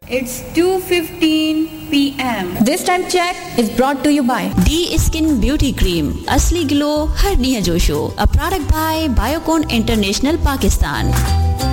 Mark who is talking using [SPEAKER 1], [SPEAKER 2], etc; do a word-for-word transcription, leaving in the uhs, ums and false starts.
[SPEAKER 1] It's two fifteen p m
[SPEAKER 2] This time check is brought to you by
[SPEAKER 3] D Skin Beauty Cream, Asli Glow, Har Niya Josho, a product by Biocon International, Pakistan.